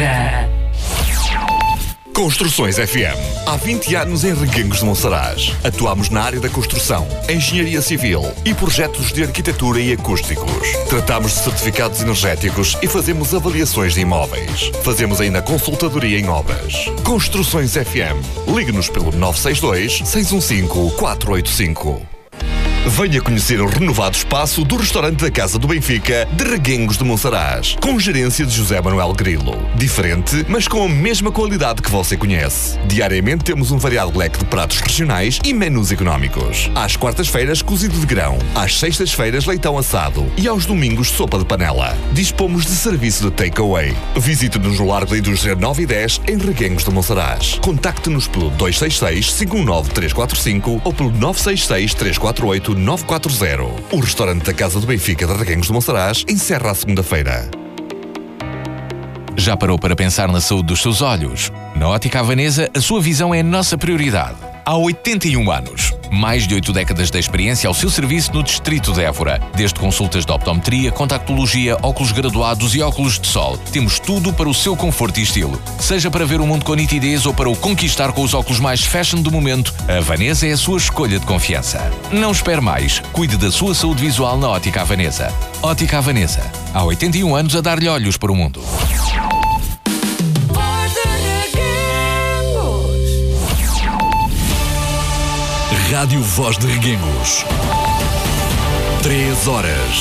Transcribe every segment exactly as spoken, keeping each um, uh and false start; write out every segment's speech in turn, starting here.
Sintra. Construções F M. Há vinte anos em Reguengos de Monsaraz. Atuamos na área da construção, engenharia civil e projetos de arquitetura e acústicos. Tratamos de certificados energéticos e fazemos avaliações de imóveis. Fazemos ainda consultadoria em obras. Construções F M. Ligue-nos pelo nove seis dois, seis um cinco, quatro oito cinco. Venha conhecer o renovado espaço do restaurante da Casa do Benfica de Reguengos de Monsaraz, com gerência de José Manuel Grilo. Diferente, mas com a mesma qualidade que você conhece. Diariamente temos um variado leque de pratos regionais e menus económicos. Às quartas-feiras, cozido de grão. Às sextas-feiras, leitão assado. E aos domingos, sopa de panela. Dispomos de serviço de takeaway. Visite-nos no Largo da Indústria nove e dez, em Reguengos de Monsaraz. Contacte-nos pelo dois seis seis, cinco um nove, três quatro cinco ou pelo nove seis seis, três quatro oito, nove quatro zero. O restaurante da Casa do Benfica de Reguengos de Monsaraz encerra a segunda-feira. Já parou para pensar na saúde dos seus olhos? Na Ótica Havanesa, a sua visão é a nossa prioridade. Há oitenta e um anos, mais de oito décadas de experiência ao seu serviço no Distrito de Évora. Desde consultas de optometria, contactologia, óculos graduados e óculos de sol. Temos tudo para o seu conforto e estilo. Seja para ver o mundo com nitidez ou para o conquistar com os óculos mais fashion do momento, a Havanesa é a sua escolha de confiança. Não espere mais. Cuide da sua saúde visual na Ótica Havanesa. Ótica Havanesa. Há oitenta e um anos a dar-lhe olhos para o mundo. Rádio Voz de Reguengos. Três horas.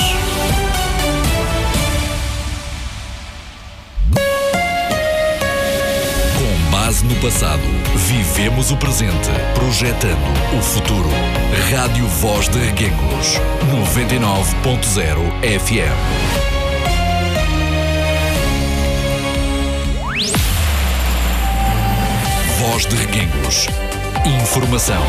Com base no passado, vivemos o presente, projetando o futuro. Rádio Voz de Reguengos. noventa e nove ponto zero F M. Voz de Reguengos. Informação.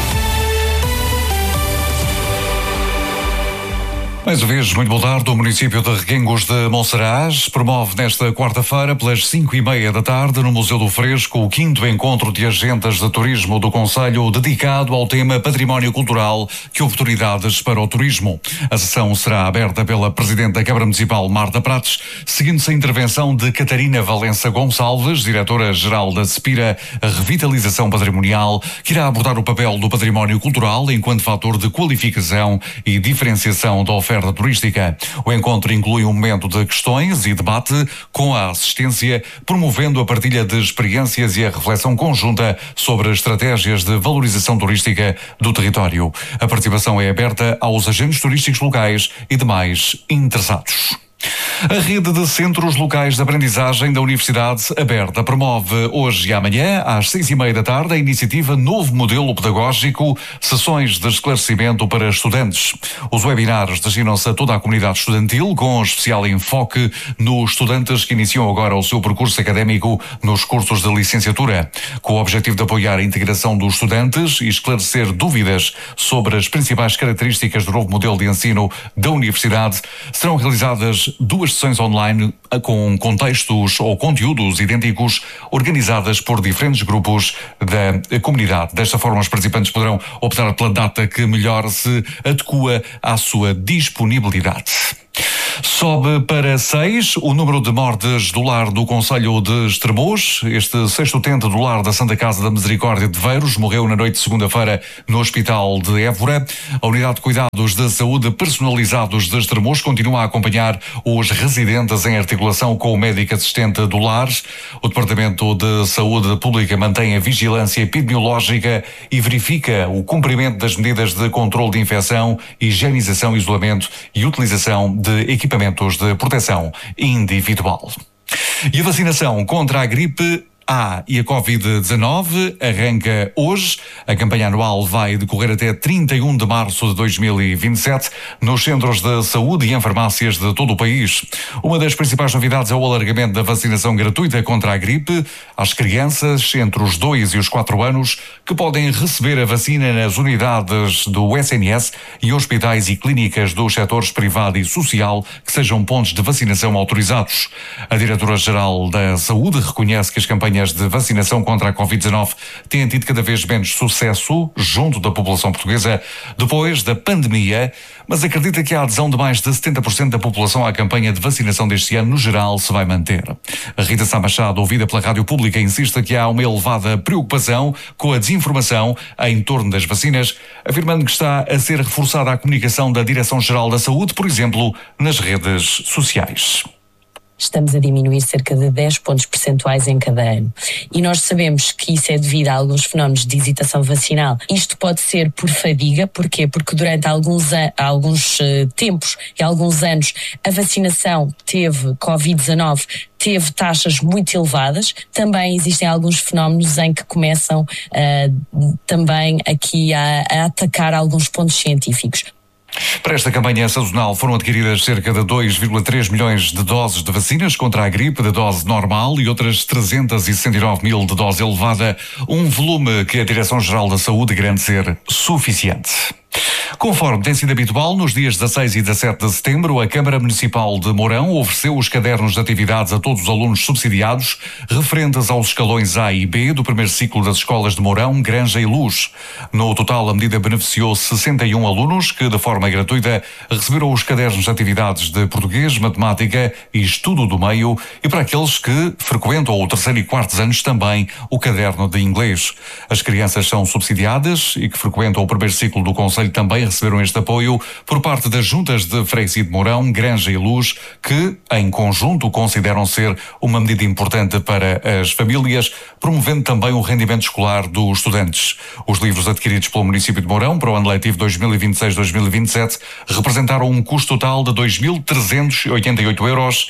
Mais uma vez, muito boa tarde. O município de Reguengos de Monsaraz promove nesta quarta-feira, pelas cinco e meia da tarde, no Museu do Fresco, o quinto encontro de agentes de turismo do Concelho, dedicado ao tema Património Cultural, que oportunidades para o turismo. A sessão será aberta pela Presidente da Câmara Municipal, Marta Prates, seguindo-se a intervenção de Catarina Valença Gonçalves, Diretora-Geral da SEPIRA, a Revitalização Patrimonial, que irá abordar o papel do património cultural enquanto fator de qualificação e diferenciação da oferta turística. O encontro inclui um momento de questões e debate com a assistência, promovendo a partilha de experiências e a reflexão conjunta sobre estratégias de valorização turística do território. A participação é aberta aos agentes turísticos locais e demais interessados. A rede de centros locais de aprendizagem da Universidade Aberta promove hoje e amanhã, às seis e meia da tarde, a iniciativa Novo Modelo Pedagógico, sessões de esclarecimento para estudantes. Os webinars destinam-se a toda a comunidade estudantil, com especial enfoque nos estudantes que iniciam agora o seu percurso académico nos cursos de licenciatura. Com o objetivo de apoiar a integração dos estudantes e esclarecer dúvidas sobre as principais características do novo modelo de ensino da Universidade, serão realizadas duas sessões online com contextos ou conteúdos idênticos, organizadas por diferentes grupos da comunidade. Desta forma, os participantes poderão optar pela data que melhor se adequa à sua disponibilidade. Sobe para seis o número de mortes do lar do Concelho de Estremoz. Este sexto utente do lar da Santa Casa da Misericórdia de Veiros morreu na noite de segunda-feira no Hospital de Évora. A Unidade de Cuidados de Saúde Personalizados de Estremoz continua a acompanhar os residentes em articulação com o médico assistente do lar. O Departamento de Saúde Pública mantém a vigilância epidemiológica e verifica o cumprimento das medidas de controle de infecção, higienização, isolamento e utilização de equipamentos de proteção individual. E a vacinação contra a gripe A e a covid dezanove arranca hoje. A campanha anual vai decorrer até trinta e um de março de dois mil e vinte e sete nos centros de saúde e em farmácias de todo o país. Uma das principais novidades é o alargamento da vacinação gratuita contra a gripe às crianças entre os dois e os quatro anos, que podem receber a vacina nas unidades do S N S e hospitais e clínicas dos setores privado e social que sejam pontos de vacinação autorizados. A Diretora-Geral da Saúde reconhece que as campanhas campanhas de vacinação contra a covid dezanove têm tido cada vez menos sucesso junto da população portuguesa depois da pandemia, mas acredita que a adesão de mais de setenta por cento da população à campanha de vacinação deste ano, no geral, se vai manter. A Rita Sá Machado, ouvida pela Rádio Pública, insiste que há uma elevada preocupação com a desinformação em torno das vacinas, afirmando que está a ser reforçada a comunicação da Direção-Geral da Saúde, por exemplo, nas redes sociais. Estamos a diminuir cerca de dez pontos percentuais em cada ano. E nós sabemos que isso é devido a alguns fenómenos de hesitação vacinal. Isto pode ser por fadiga. Porquê? Porque durante alguns, an- alguns uh, tempos e alguns anos a vacinação teve covid dezanove, teve taxas muito elevadas. Também existem alguns fenómenos em que começam uh, também aqui a, a atacar alguns pontos científicos. Para esta campanha sazonal foram adquiridas cerca de dois vírgula três milhões de doses de vacinas contra a gripe de dose normal e outras trezentos e sessenta e nove mil de dose elevada, um volume que a Direção-Geral da Saúde garante ser suficiente. Conforme tem sido habitual, nos dias dezasseis e dezassete de setembro, a Câmara Municipal de Mourão ofereceu os cadernos de atividades a todos os alunos subsidiados referentes aos escalões A e B do primeiro ciclo das escolas de Mourão, Granja e Luz. No total, a medida beneficiou sessenta e um alunos que, de forma gratuita, receberam os cadernos de atividades de português, matemática e estudo do meio, e para aqueles que frequentam o terceiro e quarto anos também o caderno de inglês. As crianças são subsidiadas e que frequentam o primeiro ciclo do Conselho também receberam este apoio por parte das juntas de freguesia de Mourão, Granja e Luz, que, em conjunto, consideram ser uma medida importante para as famílias, promovendo também o rendimento escolar dos estudantes. Os livros adquiridos pelo município de Mourão para o ano letivo dois mil e vinte e seis dois mil e vinte e sete representaram um custo total de dois mil trezentos e oitenta e oito euros,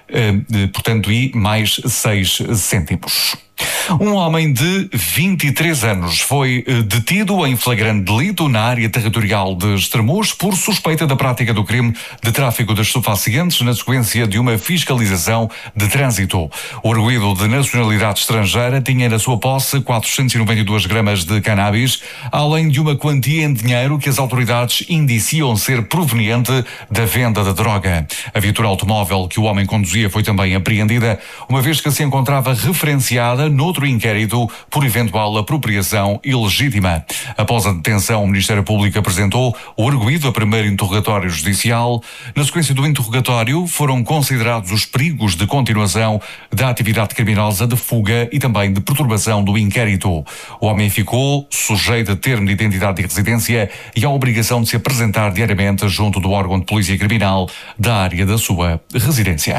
eh, portanto, e mais seis cêntimos. Um homem de vinte e três anos foi detido em flagrante delito na área territorial de Estremoz por suspeita da prática do crime de tráfico de estupefacientes na sequência de uma fiscalização de trânsito. O arguido de nacionalidade estrangeira tinha na sua posse quatrocentos e noventa e duas gramas de cannabis, além de uma quantia em dinheiro que as autoridades indiciam ser proveniente da venda da droga. A viatura automóvel que o homem conduzia foi também apreendida, uma vez que se encontrava referenciada noutro inquérito por eventual apropriação ilegítima. Após a detenção, o Ministério Público apresentou o arguido a primeiro interrogatório judicial. Na sequência do interrogatório, foram considerados os perigos de continuação da atividade criminosa, de fuga e também de perturbação do inquérito. O homem ficou sujeito a termo de identidade e residência e à obrigação de se apresentar diariamente junto do órgão de polícia criminal da área da sua residência.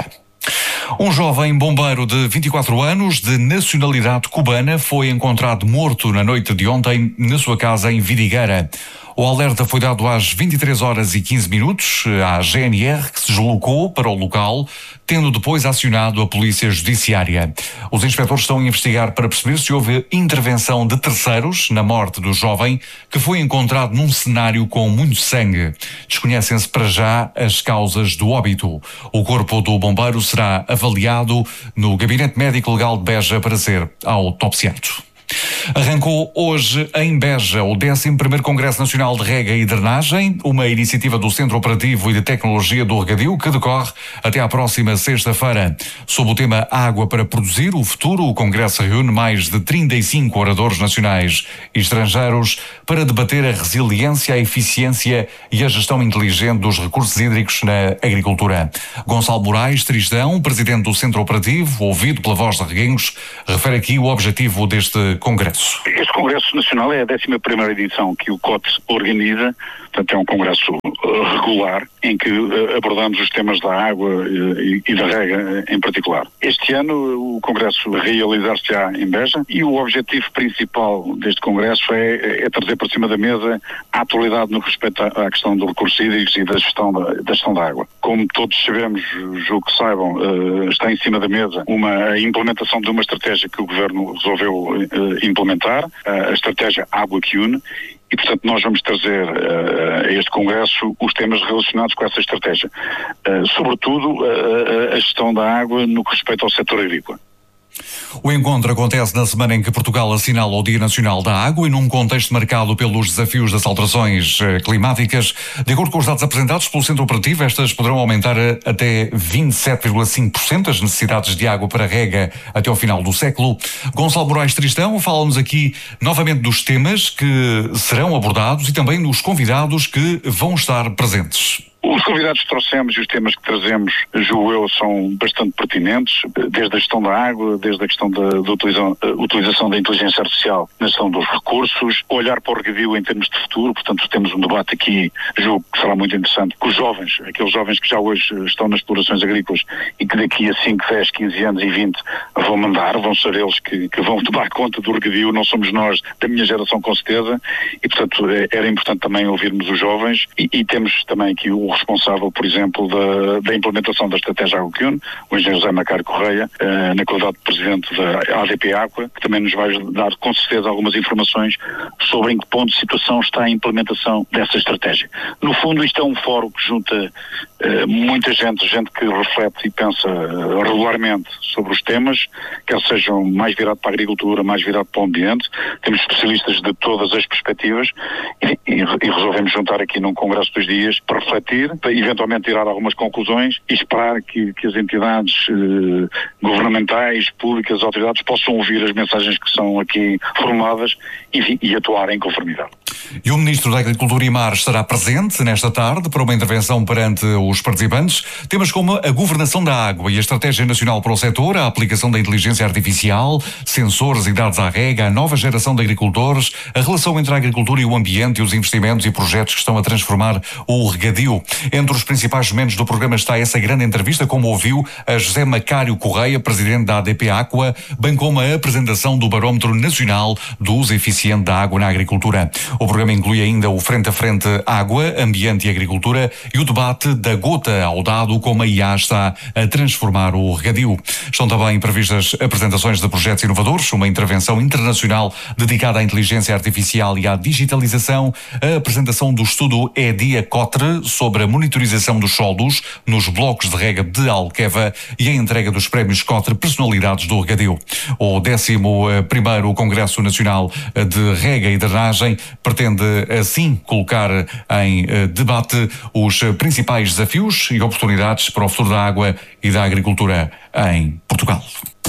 Um jovem bombeiro de vinte e quatro anos, de nacionalidade cubana, foi encontrado morto na noite de ontem na sua casa em Vidigueira. O alerta foi dado às vinte e três horas e quinze minutos à G N R, que se deslocou para o local, tendo depois acionado a Polícia Judiciária. Os inspectores estão a investigar para perceber se houve intervenção de terceiros na morte do jovem, que foi encontrado num cenário com muito sangue. Desconhecem-se para já as causas do óbito. O corpo do bombeiro será avaliado no Gabinete Médico Legal de Beja para ser autopsiado. Arrancou hoje em Beja o décimo primeiro Congresso Nacional de Rega e Drenagem, uma iniciativa do Centro Operativo e de Tecnologia do Regadio que decorre até à próxima sexta-feira. Sob o tema Água para Produzir o Futuro, o Congresso reúne mais de trinta e cinco oradores nacionais e estrangeiros para debater a resiliência, a eficiência e a gestão inteligente dos recursos hídricos na agricultura. Gonçalo Moraes Tristão, presidente do Centro Operativo, ouvido pela Voz de Reguengos, refere aqui o objetivo deste Congresso. Este Congresso Nacional é a décima primeira edição que o C O T organiza, portanto é um congresso uh, regular, em que uh, abordamos os temas da água uh, e, e da rega uh, em particular. Este ano uh, o congresso realizar-se-á em Beja e o objetivo principal deste congresso é, é trazer para cima da mesa a atualidade no respeito à, à questão dos recursos hídricos e da gestão da, da gestão da água. Como todos sabemos, julgo que saibam, uh, está em cima da mesa uma a implementação de uma estratégia que o Governo resolveu uh, implementar, uh, a estratégia Água que Une, e portanto nós vamos trazer uh, a este Congresso os temas relacionados com essa estratégia, uh, sobretudo uh, a gestão da água no que respeita ao setor agrícola. O encontro acontece na semana em que Portugal assinala o Dia Nacional da Água e num contexto marcado pelos desafios das alterações climáticas. De acordo com os dados apresentados pelo Centro Operativo, estas poderão aumentar até vinte e sete vírgula cinco por cento as necessidades de água para rega até ao final do século. Gonçalo Moraes Tristão fala-nos aqui novamente dos temas que serão abordados e também dos convidados que vão estar presentes. Os convidados que trouxemos e os temas que trazemos, julgo eu, são bastante pertinentes, desde a gestão da água, desde a questão da, da utilização, utilização da inteligência artificial na gestão dos recursos, olhar para o regadio em termos de futuro. Portanto, temos um debate aqui, julgo que será muito interessante, com os jovens, aqueles jovens que já hoje estão nas explorações agrícolas e que daqui a cinco, dez, quinze anos e vinte vão mandar, vão ser eles que, que vão tomar conta do regadio, não somos nós da minha geração com certeza, e portanto era importante também ouvirmos os jovens e, e temos também aqui o responsável, por exemplo, da, da implementação da estratégia Água que Une, o engenheiro José Macário Correia, eh, na qualidade de presidente da A D P Aqua, que também nos vai dar com certeza algumas informações sobre em que ponto de situação está a implementação dessa estratégia. No fundo, isto é um fórum que junta eh, muita gente, gente que reflete e pensa eh, regularmente sobre os temas, quer sejam mais virados para a agricultura, mais virados para o ambiente. Temos especialistas de todas as perspectivas e, e, e resolvemos juntar aqui num congresso dos dias para refletir, para eventualmente tirar algumas conclusões e esperar que, que as entidades eh, governamentais, públicas, autoridades possam ouvir as mensagens que são aqui formuladas e, e atuar em conformidade. E o Ministro da Agricultura e Mar estará presente nesta tarde para uma intervenção perante os participantes. Temas como a governação da água e a Estratégia Nacional para o setor, a aplicação da inteligência artificial, sensores e dados à rega, a nova geração de agricultores, a relação entre a agricultura e o ambiente e os investimentos e projetos que estão a transformar o regadio. Entre os principais momentos do programa está essa grande entrevista, como ouviu, a José Macário Correia, presidente da A D P Aqua, bem como a apresentação do Barómetro Nacional do Uso Eficiente da Água na Agricultura. O programa inclui ainda o Frente a Frente Água, Ambiente e Agricultura e o debate da gota ao dado, como a I A está a transformar o regadio. Estão também previstas apresentações de projetos inovadores, uma intervenção internacional dedicada à inteligência artificial e à digitalização, a apresentação do estudo EDIA-COTRE sobre a monitorização dos solos nos blocos de rega de Alqueva e a entrega dos prémios COTRE Personalidades do Regadio. O décimo primeiro Congresso Nacional de Rega e Drenagem pretende assim colocar em debate os principais desafios e oportunidades para o futuro da água e da agricultura em Portugal.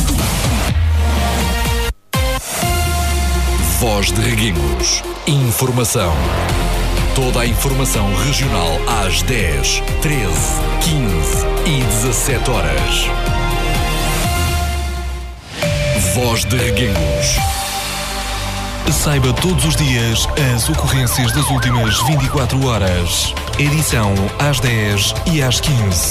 Voz de Reguengos. Informação. Toda a informação regional às dez, treze, quinze e dezassete horas. Voz de Reguengos. Saiba todos os dias as ocorrências das últimas vinte e quatro horas. Edição às dez e às quinze.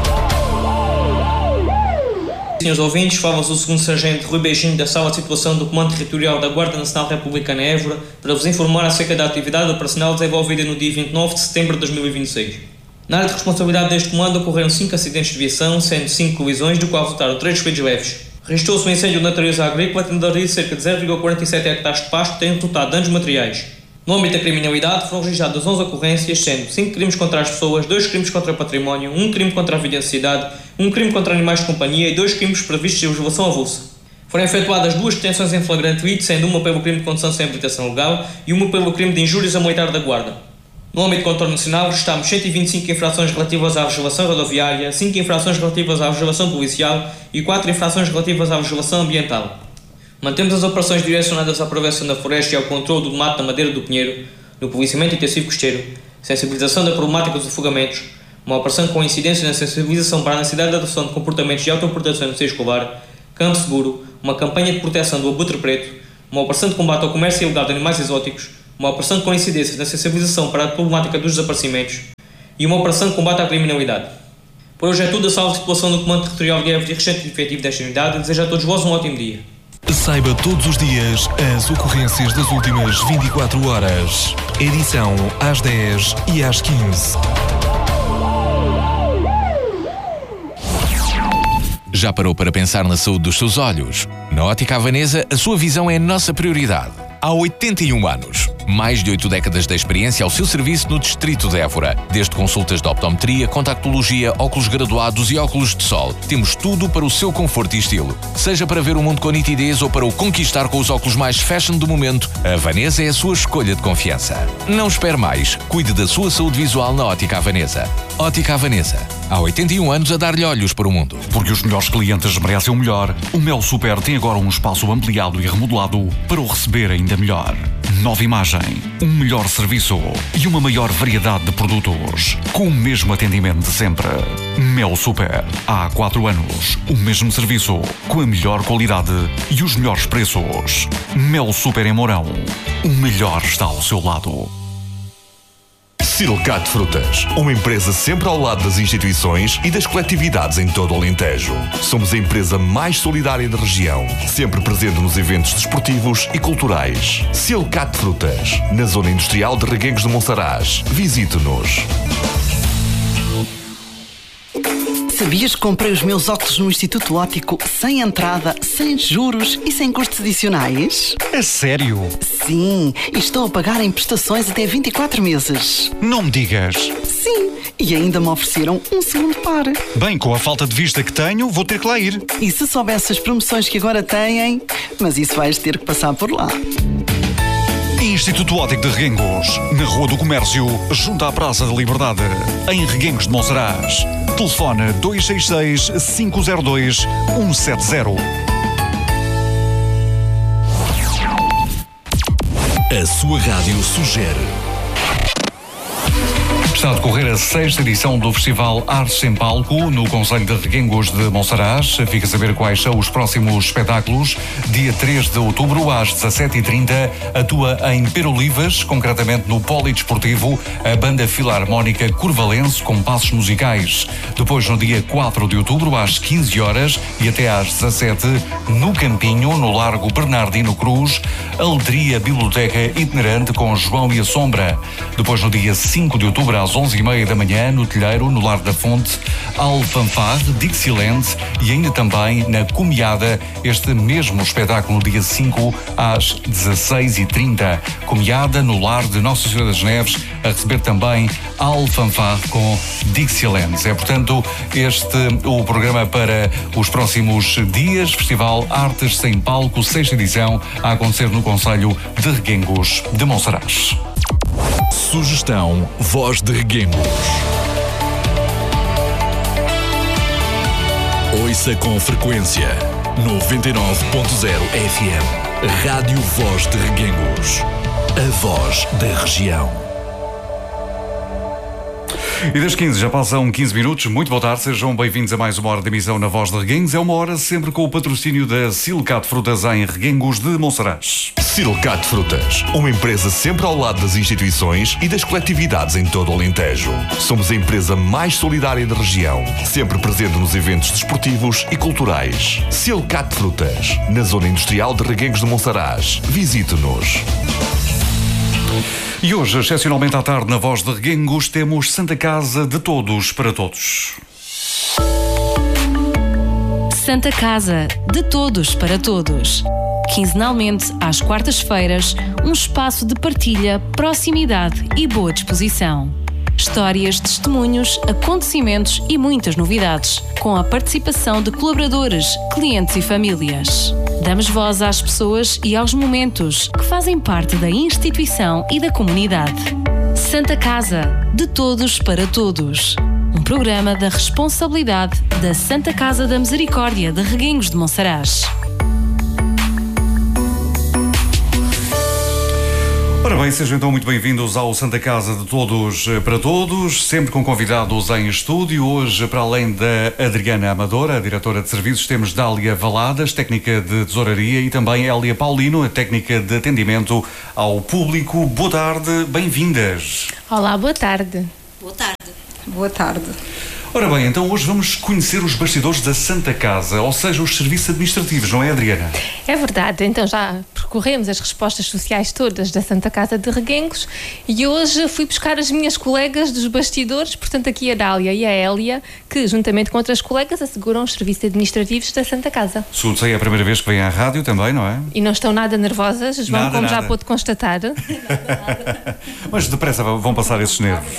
Senhores ouvintes, fala-vos o segundo Sargento Rui Beijinho da Sala de Situação do Comando Territorial da Guarda Nacional Republicana Évora para vos informar acerca da atividade operacional desenvolvida no dia vinte e nove de setembro de dois mil e vinte e seis. Na área de responsabilidade deste comando ocorreram cinco acidentes de viação, sendo cinco colisões, do qual resultaram três feridos leves. Registrou-se um incêndio de natureza agrícola, tendo arido cerca de zero vírgula quarenta e sete hectares de pasto, tendo resultado danos materiais. No âmbito da criminalidade, foram registradas onze ocorrências, sendo cinco crimes contra as pessoas, dois crimes contra o património, um crime contra a vida e sociedade, um crime contra animais de companhia e dois crimes previstos de legislação avulsa. Foram efetuadas duas detenções em flagrante delito, sendo uma pelo crime de condução sem habilitação legal e uma pelo crime de injúrias a militar da Guarda. No âmbito do contorno nacional, registramos cento e vinte e cinco infrações relativas à legislação rodoviária, cinco infrações relativas à legislação policial e quatro infrações relativas à legislação ambiental. Mantemos as operações direcionadas à prevenção da floresta e ao controle do mato da madeira do pinheiro, no policiamento intensivo costeiro, sensibilização da problemática dos afogamentos, uma operação com incidência na sensibilização para a necessidade de adoção de comportamentos de autoproteção no seio escolar, campo seguro, uma campanha de proteção do abutre preto, uma operação de combate ao comércio ilegal de animais exóticos, uma operação com incidência na sensibilização para a problemática dos desaparecimentos e uma operação de combate à criminalidade. Por hoje é tudo. A Sala de Situação do Comando Territorial de Évora e restante efetivo desta unidade deseja a todos vós um ótimo dia. Saiba todos os dias as ocorrências das últimas vinte e quatro horas. Edição às dez e às quinze. Já parou para pensar na saúde dos seus olhos? Na Ótica Havanesa, a sua visão é a nossa prioridade. Há oitenta e um anos. Mais de oito décadas de experiência ao seu serviço no distrito de Évora. Desde consultas de optometria, contactologia, óculos graduados e óculos de sol. Temos tudo para o seu conforto e estilo. Seja para ver o mundo com nitidez ou para o conquistar com os óculos mais fashion do momento, a Vanessa é a sua escolha de confiança. Não espere mais. Cuide da sua saúde visual na Ótica Vanessa. Ótica Vanessa. Há oitenta e um anos a dar-lhe olhos para o mundo. Porque os melhores clientes merecem o melhor, o Mel Super tem agora um espaço ampliado e remodelado para o receber ainda melhor. Nova imagem, um melhor serviço e uma maior variedade de produtos, com o mesmo atendimento de sempre. Mel Super. Há quatro anos, o mesmo serviço, com a melhor qualidade e os melhores preços. Mel Super em Mourão. O melhor está ao seu lado. Silcat Frutas, uma empresa sempre ao lado das instituições e das coletividades em todo o Alentejo. Somos a empresa mais solidária da região, sempre presente nos eventos desportivos e culturais. Silcat Frutas, na zona industrial de Reguengos de Monsaraz. Visite-nos. Sabias que comprei os meus óculos no Instituto Óptico sem entrada, sem juros e sem custos adicionais? A sério? Sim, e estou a pagar em prestações até vinte e quatro meses. Não me digas. Sim, e ainda me ofereceram um segundo par. Bem, com a falta de vista que tenho, vou ter que lá ir. E se soubesse as promoções que agora têm, mas isso vais ter que passar por lá. Instituto Óptico de Reguengos, na Rua do Comércio, junto à Praça da Liberdade, em Reguengos de Monsaraz. Telefone dois seis seis, cinco zero dois, um sete zero. A sua rádio sugere. Está a decorrer a sexta edição do Festival Artes em Palco, no concelho de Reguengos de Monsaraz. Fica a saber quais são os próximos espetáculos. Dia três de outubro, às dezassete e trinta, atua em Perolivas, concretamente no Polidesportivo, a Banda Filarmónica Curvalense com passos musicais. Depois, no dia quatro de outubro, às quinze horas e até às dezassete, no Campinho, no Largo Bernardino Cruz, Aletria Biblioteca Itinerante com João e a Sombra. Depois, no dia cinco de outubro, às onze e meia da manhã, no Telheiro, no Lar da Fonte, Alfanfar, Dixieland e ainda também na Comiada, este mesmo espetáculo no dia cinco às dezasseis e trinta. Comiada no Lar de Nossa Senhora das Neves, a receber também Alfanfar com Dixieland. É, portanto, este o programa para os próximos dias. Festival Artes Sem Palco, sexta edição, a acontecer no concelho de Reguengos de Monsaraz. Sugestão Voz de Reguengos. Ouça com frequência noventa e nove ponto zero F M. Rádio Voz de Reguengos. A voz da região. E das quinze já passam quinze minutos. Muito boa tarde, sejam bem-vindos a mais uma hora de emissão na Voz de Reguengos. É uma hora sempre com o patrocínio da Silcat Frutas em Reguengos de Monsaraz. Silcat Frutas, uma empresa sempre ao lado das instituições e das coletividades em todo o Alentejo. Somos a empresa mais solidária da região, sempre presente nos eventos desportivos e culturais. Silcat Frutas, na zona industrial de Reguengos de Monsaraz. Visite-nos. E hoje, excepcionalmente à tarde, na Voz de Reguengos, temos Santa Casa de Todos para Todos. Santa Casa de Todos para Todos. Quinzenalmente, às quartas-feiras, um espaço de partilha, proximidade e boa disposição. Histórias, testemunhos, acontecimentos e muitas novidades, com a participação de colaboradores, clientes e famílias. Damos voz às pessoas e aos momentos que fazem parte da instituição e da comunidade. Santa Casa, de todos para todos. Um programa da responsabilidade da Santa Casa da Misericórdia de Reguengos de Monsaraz. Ora bem, sejam então muito bem-vindos ao Santa Casa de Todos para Todos, sempre com convidados em estúdio. Hoje, para além da Adriana Amadora, a diretora de serviços, temos Dália Valadas, técnica de tesouraria, e também Hélia Paulino, a técnica de atendimento ao público. Boa tarde, bem-vindas. Olá, boa tarde. Boa tarde. Boa tarde. Ora bem, então hoje vamos conhecer os bastidores da Santa Casa, ou seja, os serviços administrativos, não é, Adriana? É verdade, então já percorremos as respostas sociais todas da Santa Casa de Reguengos e hoje fui buscar as minhas colegas dos bastidores, portanto aqui a Dália e a Hélia, que juntamente com outras colegas asseguram os serviços administrativos da Santa Casa. Segundo sei, é a primeira vez que vêm à rádio também, não é? E não estão nada nervosas, João, nada, como nada. já pôde constatar. Nada, nada. Mas depressa vão passar esses nervos.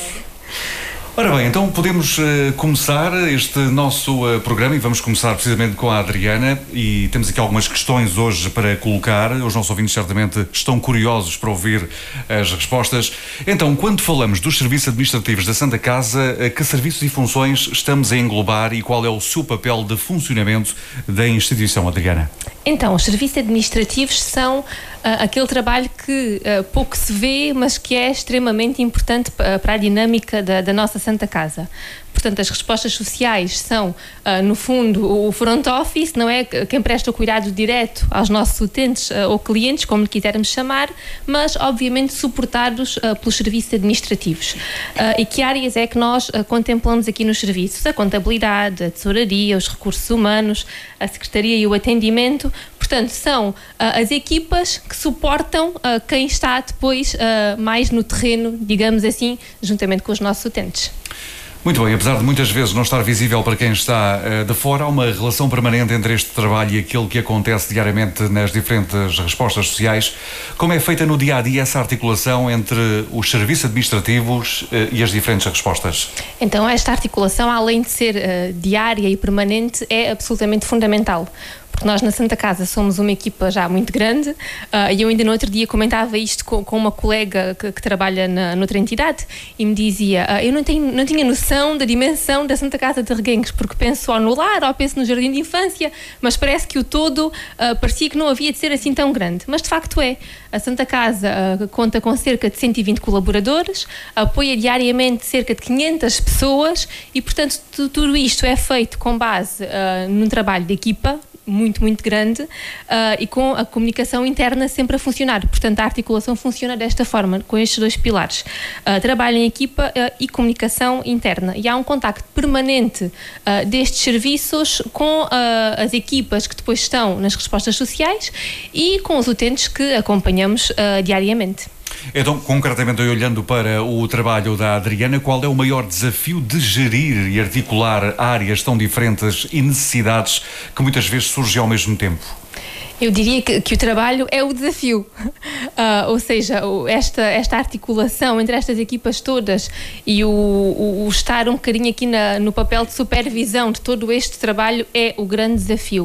Ora bem, então podemos uh, começar este nosso uh, programa e vamos começar precisamente com a Adriana e temos aqui algumas questões hoje para colocar. Os nossos ouvintes certamente estão curiosos para ouvir as respostas. Então, quando falamos dos serviços administrativos da Santa Casa, uh, que serviços e funções estamos a englobar e qual é o seu papel de funcionamento da instituição, Adriana? Então, os serviços administrativos são uh, aquele trabalho que uh, pouco se vê, mas que é extremamente importante p- para a dinâmica da, da nossa Santa Casa. Portanto, as respostas sociais são, uh, no fundo, o front office, não é? Quem presta o cuidado direto aos nossos utentes uh, ou clientes, como lhe quisermos chamar, mas, obviamente, suportados uh, pelos serviços administrativos. Uh, e que áreas é que nós uh, contemplamos aqui nos serviços? A contabilidade, a tesouraria, os recursos humanos, a secretaria e o atendimento. Portanto, são uh, as equipas que suportam uh, quem está depois uh, mais no terreno, digamos assim, juntamente com os nossos utentes. Muito bem, apesar de muitas vezes não estar visível para quem está uh, de fora, há uma relação permanente entre este trabalho e aquilo que acontece diariamente nas diferentes respostas sociais. Como é feita no dia-a-dia essa articulação entre os serviços administrativos uh, e as diferentes respostas? Então, esta articulação, além de ser uh, diária e permanente, é absolutamente fundamental. Porque nós na Santa Casa somos uma equipa já muito grande uh, e eu ainda no outro dia comentava isto com, com uma colega que, que trabalha na, noutra entidade e me dizia, uh, eu não, tenho, não tinha noção da dimensão da Santa Casa de Reguengos, porque penso só no lar ou penso no jardim de infância, mas parece que o todo uh, parecia que não havia de ser assim tão grande. Mas de facto é. A Santa Casa uh, conta com cerca de cento e vinte colaboradores, apoia diariamente cerca de quinhentas pessoas e, portanto, tu, tudo isto é feito com base uh, num trabalho de equipa muito, muito grande uh, e com a comunicação interna sempre a funcionar. Portanto, a articulação funciona desta forma, com estes dois pilares. Uh, trabalho em equipa uh, e comunicação interna. E há um contacto permanente uh, destes serviços com uh, as equipas que depois estão nas respostas sociais e com os utentes que acompanhamos uh, diariamente. Então, concretamente, olhando para o trabalho da Adriana, qual é o maior desafio de gerir e articular áreas tão diferentes e necessidades que muitas vezes surgem ao mesmo tempo? Eu diria que, que o trabalho é o desafio, uh, ou seja, o, esta, esta articulação entre estas equipas todas e o, o, o estar um bocadinho aqui na, no papel de supervisão de todo este trabalho é o grande desafio.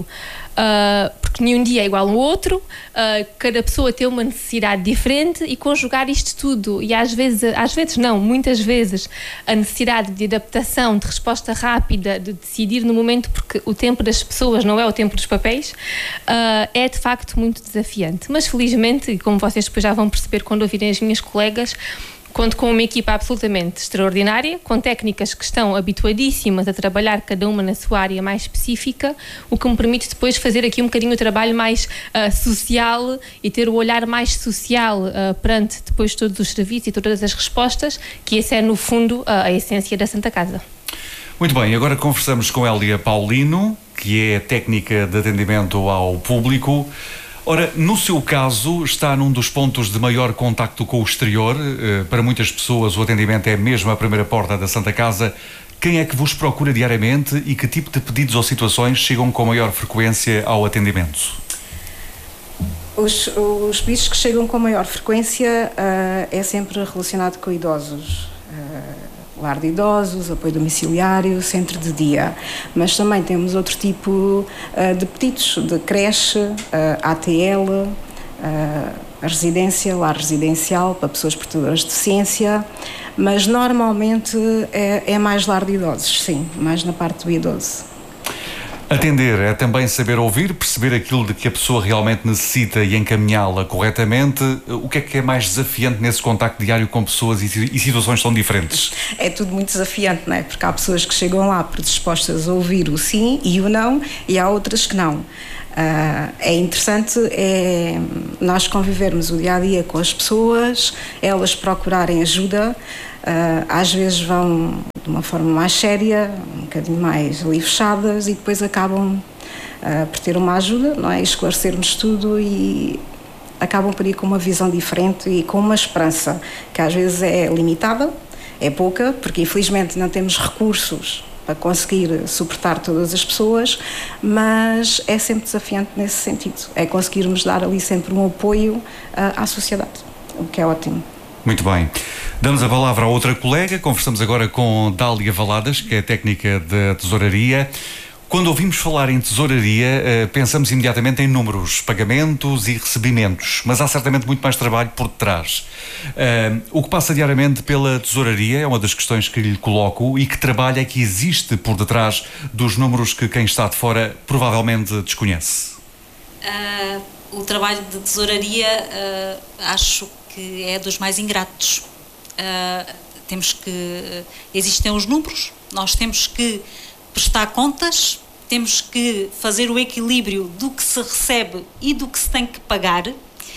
Uh, porque nenhum dia é igual ao outro, uh, cada pessoa tem uma necessidade diferente e conjugar isto tudo e às vezes, às vezes não, muitas vezes a necessidade de adaptação, de resposta rápida, de decidir no momento, porque o tempo das pessoas não é o tempo dos papéis, uh, é de facto muito desafiante. Mas felizmente, e como vocês depois já vão perceber quando ouvirem as minhas colegas, conto com uma equipa absolutamente extraordinária, com técnicas que estão habituadíssimas a trabalhar cada uma na sua área mais específica, o que me permite depois fazer aqui um bocadinho o trabalho mais uh, social e ter o olhar mais social uh, perante depois todos os serviços e todas as respostas, que esse é no fundo uh, a essência da Santa Casa. Muito bem, agora conversamos com Hélia Paulino, que é técnica de atendimento ao público. Ora, no seu caso, está num dos pontos de maior contacto com o exterior. Para muitas pessoas o atendimento é mesmo a primeira porta da Santa Casa. Quem é que vos procura diariamente e que tipo de pedidos ou situações chegam com maior frequência ao atendimento? Os, os pedidos que chegam com maior frequência uh, é sempre relacionado com idosos. Uh, lar de idosos, apoio domiciliário, centro de dia. Mas também temos outro tipo uh, de pedidos, de creche, uh, A T L, uh, a residência, lar residencial para pessoas portadoras de deficiência, mas normalmente é, é mais lar de idosos, sim, mais na parte do idoso. Atender é também saber ouvir, perceber aquilo de que a pessoa realmente necessita e encaminhá-la corretamente. O que é que é mais desafiante nesse contacto diário com pessoas e situações tão diferentes? É tudo muito desafiante, não é? Porque há pessoas que chegam lá predispostas a ouvir o sim e o não, e há outras que não. Uh, é interessante é nós convivermos o dia-a-dia com as pessoas, elas procurarem ajuda. Uh, às vezes vão de uma forma mais séria, um bocadinho mais ali fechadas, e depois acabam uh, por ter uma ajuda, não é? Esclarecermos tudo e acabam por ir com uma visão diferente e com uma esperança que às vezes é limitada, é pouca, porque infelizmente não temos recursos para conseguir suportar todas as pessoas, mas é sempre desafiante nesse sentido, é conseguirmos dar ali sempre um apoio uh, à sociedade, o que é ótimo. Muito bem. Damos a palavra a outra colega. Conversamos agora com Dália Valadas, que é técnica de tesouraria. Quando ouvimos falar em tesouraria, pensamos imediatamente em números, pagamentos e recebimentos, mas há certamente muito mais trabalho por detrás. O que passa diariamente pela tesouraria é uma das questões que lhe coloco. E que trabalho é que existe por detrás dos números que quem está de fora provavelmente desconhece? Uh, o trabalho de tesouraria, uh, acho que é dos mais ingratos. Uh, temos que... Existem os números, nós temos que prestar contas, temos que fazer o equilíbrio do que se recebe e do que se tem que pagar.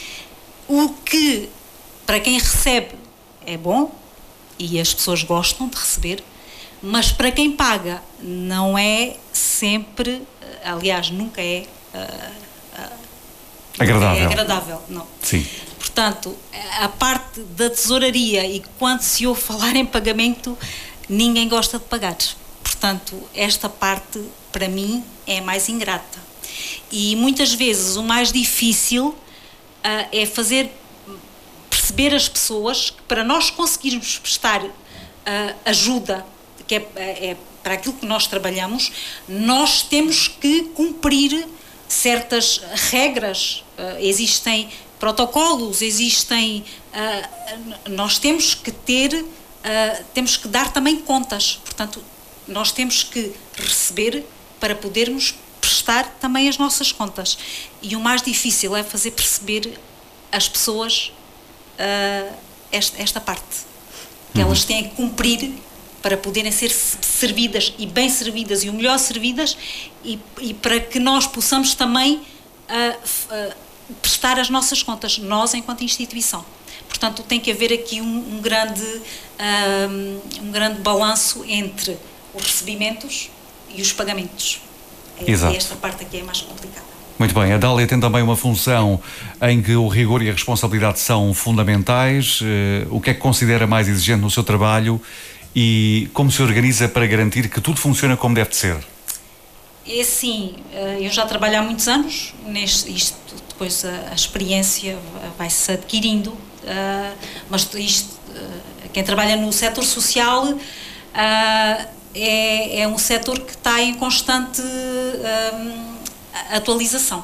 O que, para quem recebe, é bom e as pessoas gostam de receber, mas para quem paga não é sempre, aliás, nunca é, uh, uh, agradável. É agradável, não. Sim. Portanto, a parte da tesouraria, e quando se ouve falar em pagamento, ninguém gosta de pagar. Portanto, esta parte, para mim, é mais ingrata. E muitas vezes o mais difícil uh, é fazer perceber as pessoas que, para nós conseguirmos prestar uh, ajuda, que é, é para aquilo que nós trabalhamos, nós temos que cumprir certas regras. Uh, existem protocolos, existem... Uh, nós temos que ter... Uh, temos que dar também contas. Portanto, nós temos que receber para podermos prestar também as nossas contas. E o mais difícil é fazer perceber às pessoas uh, esta, esta parte. Que uhum. elas têm que cumprir para poderem ser servidas e bem servidas e o melhor servidas, e, e para que nós possamos também uh, uh, prestar as nossas contas, nós enquanto instituição. Portanto, tem que haver aqui um, um grande, um, um grande balanço entre os recebimentos e os pagamentos. É, Exato. Esta parte aqui é mais complicada. Muito bem, a Dália tem também uma função em que o rigor e a responsabilidade são fundamentais. Uh, o que é que considera mais exigente no seu trabalho e como se organiza para garantir que tudo funciona como deve de ser? É assim, eu já trabalho há muitos anos, neste, isto, depois a, a experiência vai-se adquirindo, uh, mas isto, uh, quem trabalha no setor social uh, é, é um setor que está em constante uh, atualização.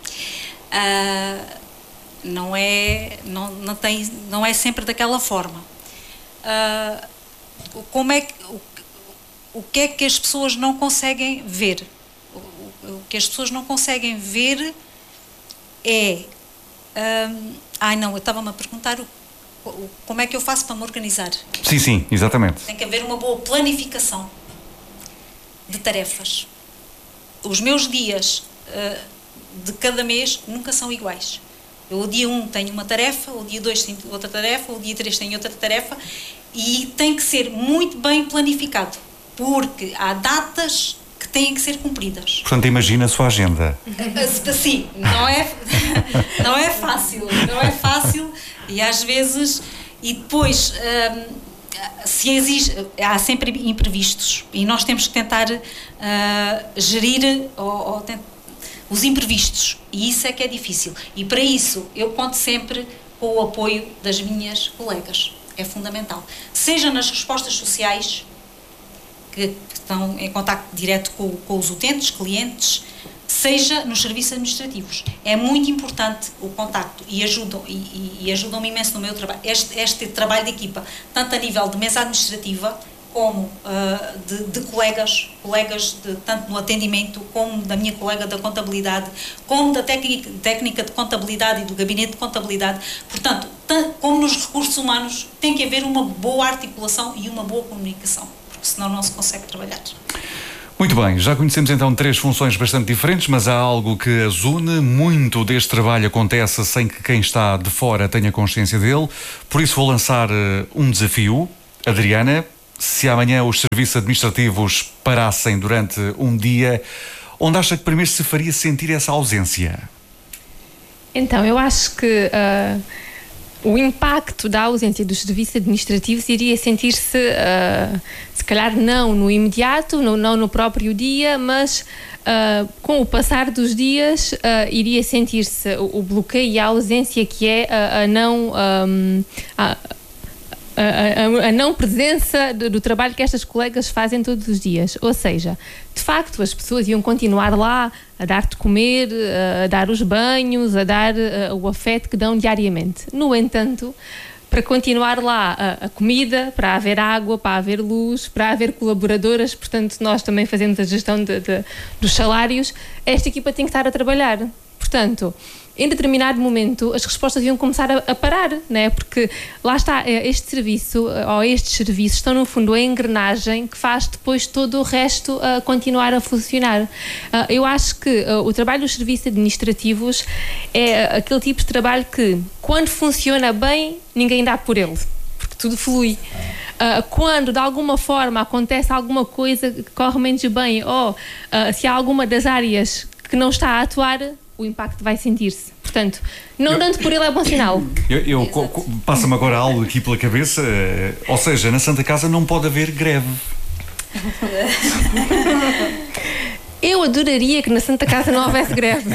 Uh, não, é, não, não, tem, não é sempre daquela forma. Uh, como é que, o, o que é que as pessoas não conseguem ver? O, o que as pessoas não conseguem ver é... Um, ai não, eu estava-me a perguntar o, o, como é que eu faço para me organizar. Sim, sim, exatamente. Tem que haver uma boa planificação de tarefas. Os meus dias uh, de cada mês nunca são iguais. Eu, o dia um tenho uma tarefa, o dia dois tenho outra tarefa, o dia três tenho outra tarefa, e tem que ser muito bem planificado, porque há datas que têm que ser cumpridas. Portanto, imagina a sua agenda. Sim, não é, não é fácil, não é fácil, e às vezes, e depois, hum, se exige, há sempre imprevistos, e nós temos que tentar uh, gerir ou, ou tentar, os imprevistos, e isso é que é difícil. E para isso, eu conto sempre com o apoio das minhas colegas. É fundamental. Seja nas respostas sociais, que estão em contacto direto com, com os utentes, clientes, seja nos serviços administrativos. É muito importante o contacto e ajudam, e, e ajudam-me imenso no meu trabalho. Este, este trabalho de equipa, tanto a nível de mesa administrativa, como uh, de, de colegas, colegas de, tanto no atendimento, como da minha colega da contabilidade, como da técnica, técnica de contabilidade e do gabinete de contabilidade. Portanto, tanto, como nos recursos humanos, tem que haver uma boa articulação e uma boa comunicação, porque senão não se consegue trabalhar. Muito bem, já conhecemos então três funções bastante diferentes, mas há algo que as une. Muito deste trabalho acontece sem que quem está de fora tenha consciência dele. Por isso vou lançar uh, um desafio. Adriana, se amanhã os serviços administrativos parassem durante um dia, onde acha que primeiro se faria sentir essa ausência? Então, eu acho que uh, o impacto da ausência dos serviços administrativos iria sentir-se, uh, se calhar não no imediato, no, não no próprio dia, mas uh, com o passar dos dias uh, iria sentir-se o, o bloqueio e a ausência que é a, a não... Um, a, A, a, a não presença do, do trabalho que estas colegas fazem todos os dias. Ou seja, de facto, as pessoas iam continuar lá a dar de comer, a dar os banhos, a dar a, o afeto que dão diariamente. No entanto, para continuar lá a, a comida, para haver água, para haver luz, para haver colaboradoras, portanto, nós também fazemos a gestão de, de, dos salários, esta equipa tem que estar a trabalhar. Portanto, em determinado momento as respostas iam começar a, a parar, né? Porque lá está, este serviço, ou estes serviços estão no fundo a engrenagem que faz depois todo o resto uh, continuar a funcionar. Uh, eu acho que uh, o trabalho dos serviços administrativos é aquele tipo de trabalho que, quando funciona bem, ninguém dá por ele, porque tudo flui. Uh, quando de alguma forma acontece alguma coisa que corre menos bem, ou uh, se há alguma das áreas que não está a atuar, o impacto vai sentir-se. Portanto, não dando por ele é bom sinal. Eu, eu passa-me agora algo aqui pela cabeça, ou seja, na Santa Casa não pode haver greve. Eu adoraria que na Santa Casa não houvesse greve.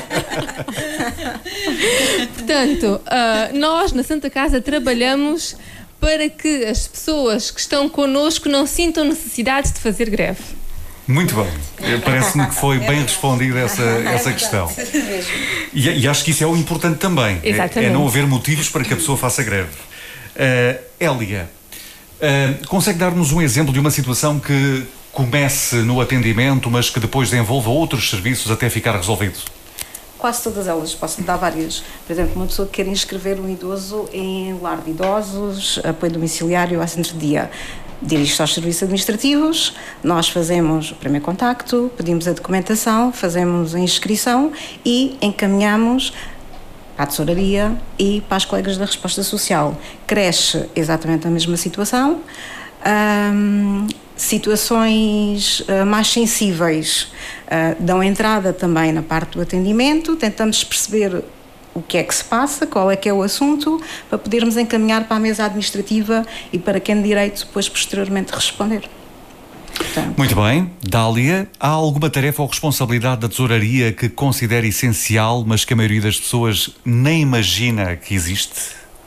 Portanto, uh, nós na Santa Casa trabalhamos para que as pessoas que estão connosco não sintam necessidade de fazer greve. Muito bem, parece-me que foi bem respondida essa, essa questão. E, e acho que isso é o importante também, é, é não haver motivos para que a pessoa faça greve. Uh, Hélia, uh, consegue dar-nos um exemplo de uma situação que comece no atendimento, mas que depois envolva outros serviços até ficar resolvido? Quase todas elas, posso dar várias. Por exemplo, uma pessoa que quer inscrever um idoso em lar de idosos, apoio domiciliário, a centro de dia. Dirige-se aos serviços administrativos, nós fazemos o primeiro contacto, pedimos a documentação, fazemos a inscrição e encaminhamos para a tesouraria e para as colegas da resposta social. Cresce exatamente a mesma situação. Um, situações uh, mais sensíveis uh, dão entrada também na parte do atendimento, tentamos perceber o que é que se passa, qual é que é o assunto, para podermos encaminhar para a mesa administrativa e para quem de direito depois posteriormente responder. Portanto, muito bem. Dália, há alguma tarefa ou responsabilidade da tesouraria que considere essencial, mas que a maioria das pessoas nem imagina que existe?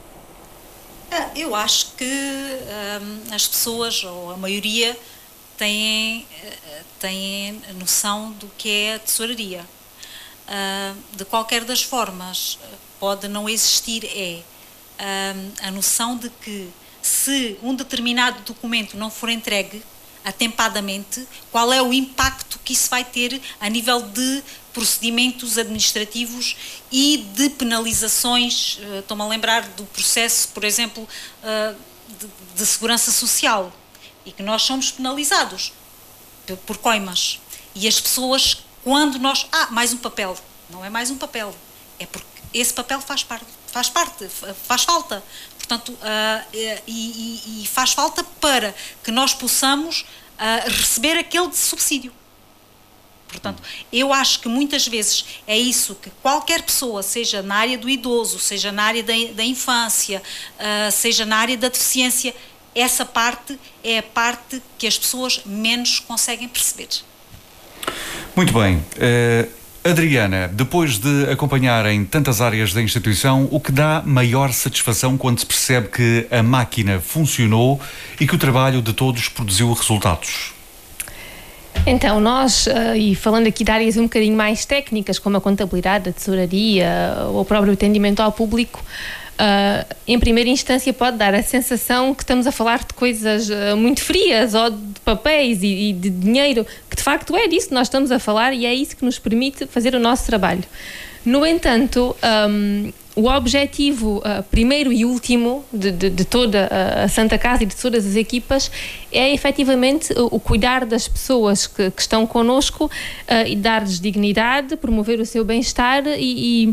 Eu acho que hum, as pessoas, ou a maioria, têm, têm noção do que é a tesouraria. Uh, de qualquer das formas, pode não existir é uh, a noção de que se um determinado documento não for entregue atempadamente, qual é o impacto que isso vai ter a nível de procedimentos administrativos e de penalizações. Uh, estou-me a lembrar do processo, por exemplo, uh, de, de segurança social, e que nós somos penalizados por, por coimas, e as pessoas, quando nós... Ah, mais um papel. Não é mais um papel. É porque esse papel faz parte, faz, parte, faz falta. Portanto, uh, e, e, e faz falta para que nós possamos uh, receber aquele subsídio. Portanto, eu acho que muitas vezes é isso que qualquer pessoa, seja na área do idoso, seja na área da, da infância, uh, seja na área da deficiência, essa parte é a parte que as pessoas menos conseguem perceber. Muito bem. Uh, Adriana, depois de acompanhar em tantas áreas da instituição, o que dá maior satisfação quando se percebe que a máquina funcionou e que o trabalho de todos produziu resultados? Então, nós, uh, e falando aqui de áreas um bocadinho mais técnicas, como a contabilidade, a tesouraria, ou o próprio atendimento ao público, Uh, em primeira instância pode dar a sensação que estamos a falar de coisas uh, muito frias, ou de papéis e, e de dinheiro, que de facto é disso que nós estamos a falar e é isso que nos permite fazer o nosso trabalho. No entanto, um, o objetivo uh, primeiro e último de, de, de toda a Santa Casa e de todas as equipas é efetivamente o, o cuidar das pessoas que, que estão connosco uh, e dar-lhes dignidade, promover o seu bem-estar e, e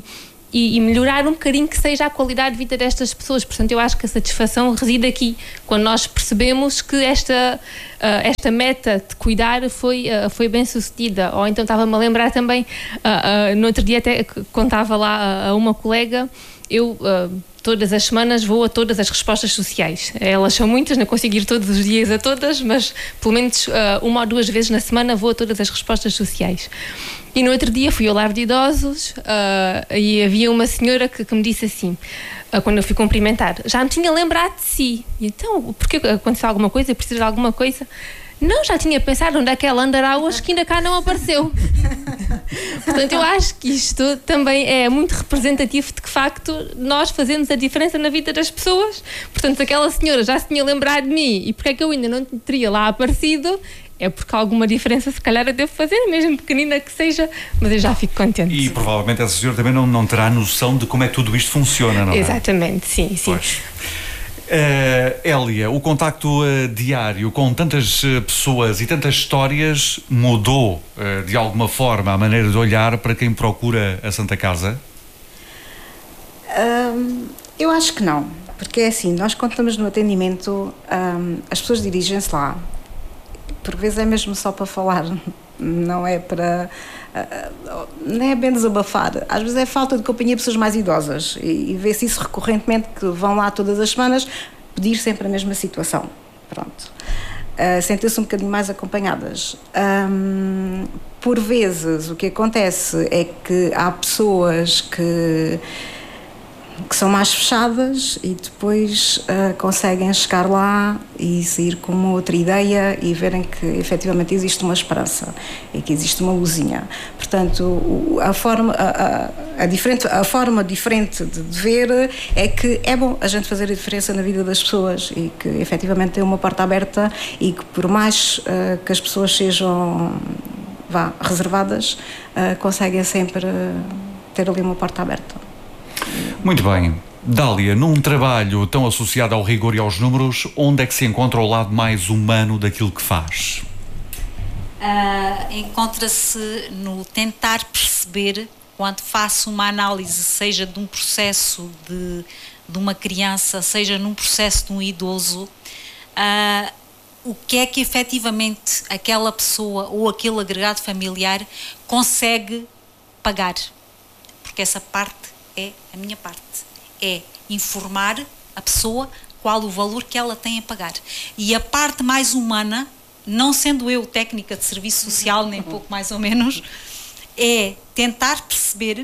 e, e melhorar um bocadinho que seja a qualidade de vida destas pessoas. Portanto, eu acho que a satisfação reside aqui, quando nós percebemos que esta, uh, esta meta de cuidar foi, uh, foi bem sucedida. Ou então estava-me a lembrar também, uh, uh, no outro dia até contava lá a uma colega, eu uh, todas as semanas vou a todas as respostas sociais. Elas são muitas, não consigo ir todos os dias a todas, mas pelo menos uh, uma ou duas vezes na semana vou a todas as respostas sociais. E no outro dia fui ao lar de idosos uh, e havia uma senhora que, que me disse assim, uh, quando eu fui cumprimentar, já me tinha lembrado de si. E então, porque aconteceu alguma coisa, precisa de alguma coisa? Não, já tinha pensado onde é que ela andará hoje, que ainda cá não apareceu. Portanto, eu acho que isto também é muito representativo de que, de facto, nós fazemos a diferença na vida das pessoas. Portanto, se aquela senhora já se tinha lembrado de mim e porque é que eu ainda não teria lá aparecido, é porque alguma diferença se calhar eu devo fazer, mesmo pequenina que seja, mas eu já fico contente. E provavelmente essa senhora também não, não terá noção de como é que tudo isto funciona, não é? Exatamente, sim, sim. Pois. Uh, Hélia, o contacto uh, diário com tantas uh, pessoas e tantas histórias mudou uh, de alguma forma a maneira de olhar para quem procura a Santa Casa? Um, eu acho que não, porque é assim, nós quando estamos no atendimento, um, as pessoas dirigem-se lá, por vezes é mesmo só para falar, não é para... Uh, não é bem desabafar, às vezes é falta de companhia de pessoas mais idosas e, e vê-se isso recorrentemente, que vão lá todas as semanas pedir sempre a mesma situação, pronto, uh, sentem-se um bocadinho mais acompanhadas. Um, por vezes o que acontece é que há pessoas que que são mais fechadas e depois uh, conseguem chegar lá e sair com uma outra ideia e verem que efetivamente existe uma esperança e que existe uma luzinha. Portanto, o, a, forma, a, a, a, diferente, a forma diferente de, de ver é que é bom a gente fazer a diferença na vida das pessoas e que efetivamente tem uma porta aberta e que por mais uh, que as pessoas sejam vá, reservadas, uh, conseguem sempre uh, ter ali uma porta aberta. Muito bem. Dália, num trabalho tão associado ao rigor e aos números, onde é que se encontra o lado mais humano daquilo que faz? Uh, encontra-se no tentar perceber, quando faço uma análise, seja de um processo de, de uma criança, seja num processo de um idoso, uh, o que é que efetivamente aquela pessoa ou aquele agregado familiar consegue pagar. Porque essa parte é a minha parte, é informar a pessoa qual o valor que ela tem a pagar. E a parte mais humana, não sendo eu técnica de serviço social, nem pouco mais ou menos, é tentar perceber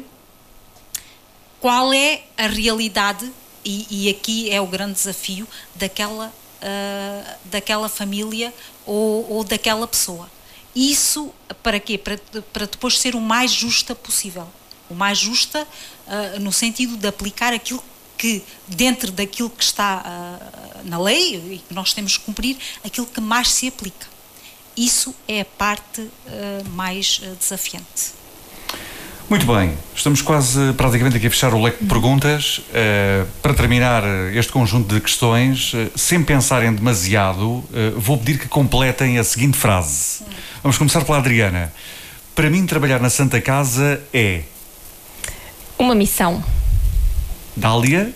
qual é a realidade, e, e aqui é o grande desafio, daquela, uh, daquela família ou, ou daquela pessoa. Isso para quê? Para, para depois ser o mais justa possível. O mais justa uh, no sentido de aplicar aquilo que, dentro daquilo que está uh, na lei e que nós temos que cumprir, aquilo que mais se aplica. Isso é a parte uh, mais uh, desafiante. Muito bem, estamos quase praticamente aqui a fechar o leque de perguntas. Uh, para terminar este conjunto de questões, uh, sem pensarem demasiado, uh, vou pedir que completem a seguinte frase. Vamos começar pela Adriana. Para mim, trabalhar na Santa Casa é... uma missão. Dália?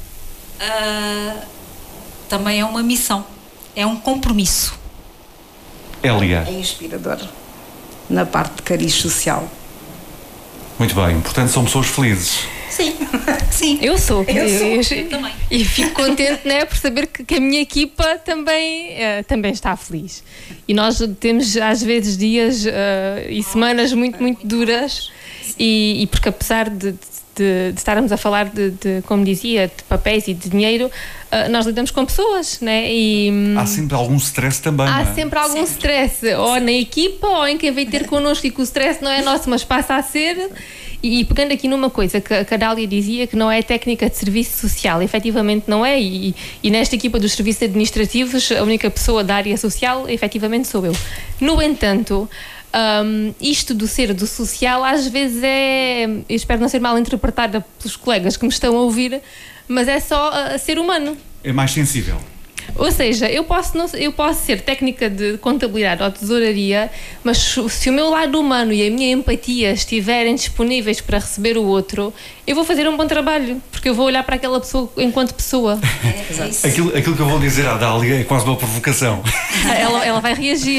Uh, também é uma missão. É um compromisso. Hélia? É inspirador. Na parte de cariz social. Muito bem. Portanto, são pessoas felizes. Sim. Sim. Eu sou. Eu, sou. eu, eu também. E fico contente, né, por saber que, que a minha equipa também, uh, também está feliz. E nós temos, às vezes, dias uh, e semanas muito, muito duras. E, e porque apesar de, de, de estarmos a falar de, de, como dizia, de papéis e de dinheiro, uh, nós lidamos com pessoas, né? E há sempre algum stress também. Há não é? sempre algum sempre. stress, ou na equipa, ou em quem vem ter connosco e que o stress não é nosso, mas passa a ser. E, e pegando aqui numa coisa que, que a Dália dizia, que não é técnica de serviço social, efetivamente não é, e, e nesta equipa dos serviços administrativos, a única pessoa da área social, efetivamente, sou eu. No entanto, Um, isto do ser do social às vezes é, eu espero não ser mal interpretada pelos colegas que me estão a ouvir, mas é só uh, ser humano. É mais sensível. Ou seja, eu posso, não, eu posso ser técnica de contabilidade ou tesouraria, mas se o meu lado humano e a minha empatia estiverem disponíveis para receber o outro, eu vou fazer um bom trabalho, porque eu vou olhar para aquela pessoa enquanto pessoa. É, é aquilo, aquilo que eu vou dizer à Dália é quase uma provocação. Ela, ela vai reagir.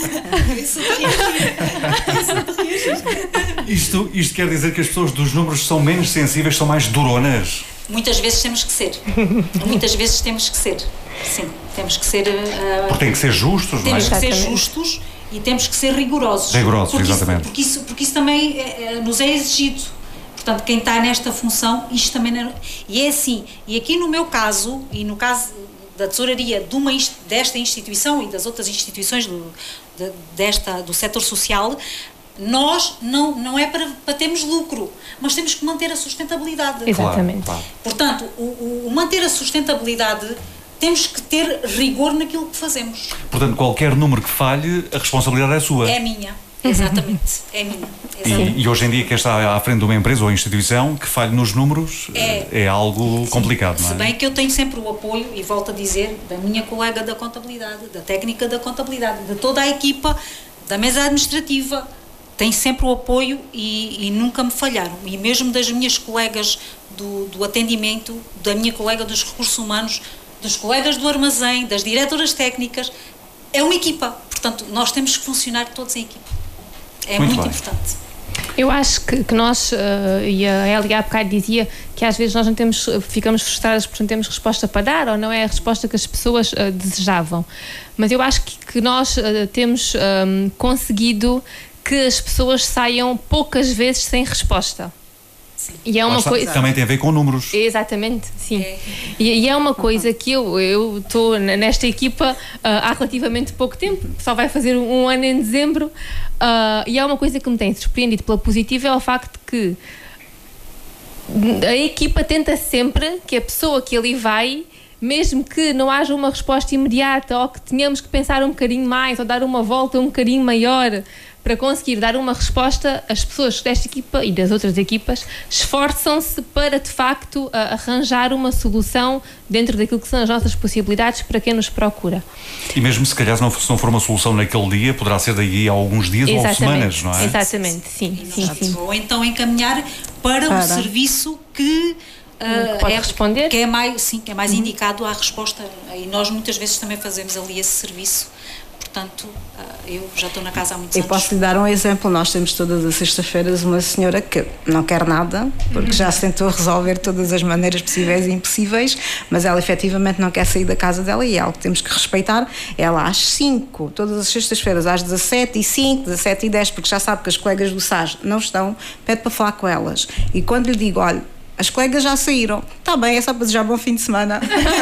Isto, isto quer dizer que as pessoas dos números são menos sensíveis, são mais duronas? Muitas vezes temos que ser. Muitas vezes temos que ser. Sim, temos que ser... Uh, porque tem que ser justos, não é? Temos que ser justos e temos que ser rigorosos. Rigorosos, porque exatamente. Isso, porque, isso, porque isso também é, nos é exigido. Portanto, quem está nesta função, isto também não... E é assim, e aqui no meu caso, e no caso da tesouraria de uma, desta instituição e das outras instituições do, de, desta, do setor social... Nós não, não é para, para termos lucro, mas temos que manter a sustentabilidade. Exatamente. Claro, claro. Portanto, o, o manter a sustentabilidade, temos que ter rigor naquilo que fazemos. Portanto, qualquer número que falhe, a responsabilidade é sua. É minha, exatamente. É minha. Exatamente. E, e hoje em dia, quem está à frente de uma empresa ou instituição que falhe nos números é, é algo complicado, não é? Se bem que eu tenho sempre o apoio, e volto a dizer, da minha colega da contabilidade, da técnica da contabilidade, de toda a equipa, da mesa administrativa. Tem sempre o apoio e, e nunca me falharam. E mesmo das minhas colegas do, do atendimento, da minha colega dos recursos humanos, dos colegas do armazém, das diretoras técnicas, é uma equipa. Portanto, nós temos que funcionar todos em equipa. É muito, muito importante. Eu acho que, que nós, uh, e a Elia há bocado dizia que às vezes nós não temos, ficamos frustradas porque não temos resposta para dar ou não é a resposta que as pessoas uh, desejavam. Mas eu acho que, que nós uh, temos um, conseguido que as pessoas saiam poucas vezes sem resposta. Sim. E é uma coisa... Também tem a ver com números. Exatamente, sim. É. E, e é uma coisa que eu estou nesta equipa uh, há relativamente pouco tempo, só vai fazer um ano em dezembro, uh, e é uma coisa que me tem surpreendido pela positiva, é o facto que a equipa tenta sempre que a pessoa que ali vai, mesmo que não haja uma resposta imediata ou que tenhamos que pensar um bocadinho mais ou dar uma volta um bocadinho maior para conseguir dar uma resposta, as pessoas desta equipa e das outras equipas esforçam-se para, de facto, arranjar uma solução dentro daquilo que são as nossas possibilidades para quem nos procura. E mesmo se calhar se não for, se não for uma solução naquele dia, poderá ser daí a alguns dias Exatamente. ou semanas, não é? Exatamente, sim. sim, sim. Ou então encaminhar para, para. um serviço que... Uh, Pode é, responder? Que é mais, sim, que é mais uhum. indicado à resposta. E nós muitas vezes também fazemos ali esse serviço. Portanto, eu já estou na casa há muitos eu anos. Eu posso lhe dar um exemplo. Nós temos todas as sextas-feiras uma senhora que não quer nada, porque já se tentou resolver todas as maneiras possíveis e impossíveis, mas ela efetivamente não quer sair da casa dela e é algo que temos que respeitar. Ela às cinco, todas as sextas-feiras, às dezassete e cinco, dezassete e dez, porque já sabe que as colegas do S A S não estão, pede para falar com elas. E quando lhe digo, olha, as colegas já saíram. Está bem, é só para desejar bom fim de semana.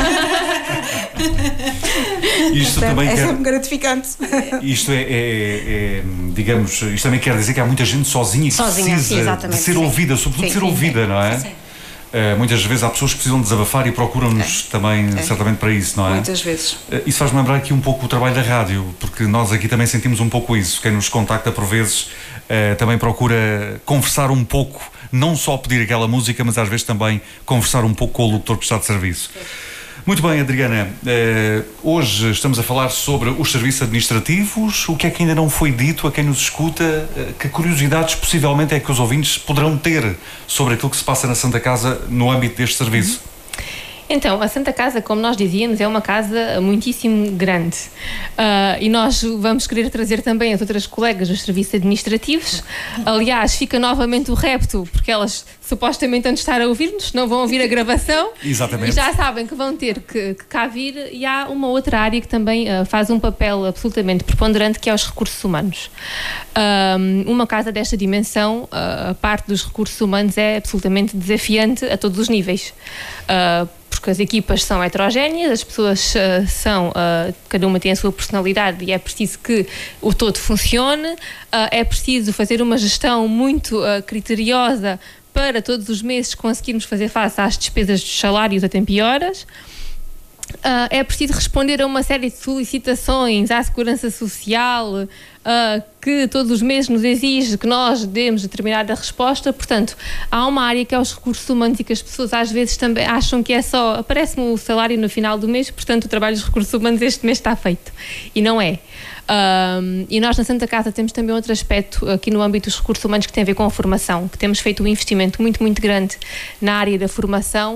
Isto é, também é quer... sempre gratificante. Isto é, é, é, digamos, isto também quer dizer que há muita gente sozinha que sozinha, precisa sim, de ser sim. ouvida, sobretudo sim, ser sim, ouvida, sim. não é? Sim. Uh, muitas vezes há pessoas que precisam desabafar e procuram-nos é. também, é. certamente, para isso, não é? Muitas vezes. Uh, isso faz-me lembrar aqui um pouco o trabalho da rádio, porque nós aqui também sentimos um pouco isso. Quem nos contacta, por vezes, uh, também procura conversar um pouco, não só pedir aquela música, mas às vezes também conversar um pouco com o locutor que está de serviço. É. Muito bem, Adriana, uh, hoje estamos a falar sobre os serviços administrativos. O que é que ainda não foi dito a quem nos escuta? Uh, que curiosidades possivelmente é que os ouvintes poderão ter sobre aquilo que se passa na Santa Casa no âmbito deste serviço? Uhum. Então, a Santa Casa, como nós dizíamos, é uma casa muitíssimo grande uh, e nós vamos querer trazer também as outras colegas dos serviços administrativos. Aliás, fica novamente o repto, porque elas supostamente antes de estar a ouvir-nos, não vão ouvir a gravação. Exatamente. E já sabem que vão ter que, que cá vir. E há uma outra área que também uh, faz um papel absolutamente preponderante, que é os recursos humanos. Uh, uma casa desta dimensão, uh, a parte dos recursos humanos é absolutamente desafiante a todos os níveis. Uh, porque as equipas são heterogéneas, as pessoas uh, são, uh, cada uma tem a sua personalidade e é preciso que o todo funcione, uh, é preciso fazer uma gestão muito uh, criteriosa para todos os meses conseguirmos fazer face às despesas dos salários a tempo e horas. Uh, é preciso responder a uma série de solicitações à Segurança Social, uh, uh, que todos os meses nos exige que nós demos determinada resposta. Portanto, há uma área que é os recursos humanos e que as pessoas às vezes também acham que é só, aparece-me o salário no final do mês, portanto o trabalho dos recursos humanos este mês está feito. E não é. Um, e nós na Santa Casa temos também outro aspecto aqui no âmbito dos recursos humanos que tem a ver com a formação, que temos feito um investimento muito, muito grande na área da formação,